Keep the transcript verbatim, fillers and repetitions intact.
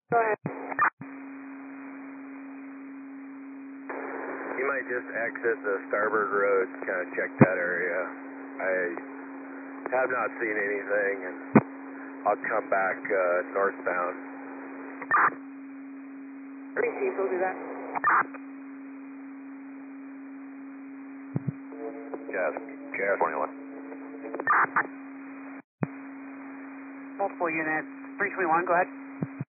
Go ahead. You might just exit the starboard road, kind of check that area. I have not seen anything, and I'll come back uh, northbound. Three Chief, we'll do that. Gas, gas twenty-one. Multiple units. three twenty-one, go ahead.